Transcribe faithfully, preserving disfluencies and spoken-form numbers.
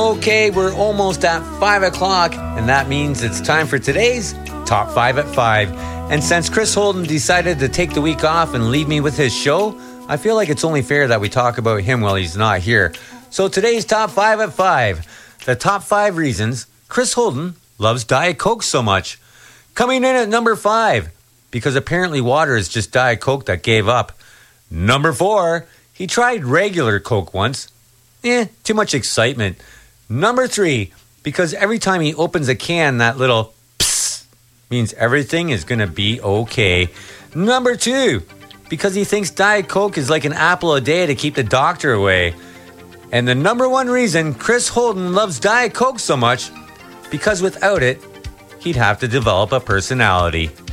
Okay, we're almost at five o'clock, and that means it's time for today's Top five at five. And since Chris Holden decided to take the week off and leave me with his show, I feel like it's only fair that we talk about him while he's not here. So today's Top five at five. The top five reasons Chris Holden loves Diet Coke so much. Coming in at number five, because apparently water is just Diet Coke that gave up. Number four, he tried regular Coke once. Eh, too much excitement. Number three, because every time he opens a can, that little psst means everything is going to be okay. Number two, because he thinks Diet Coke is like an apple a day to keep the doctor away. And the number one reason Chris Holden loves Diet Coke so much, because without it, he'd have to develop a personality.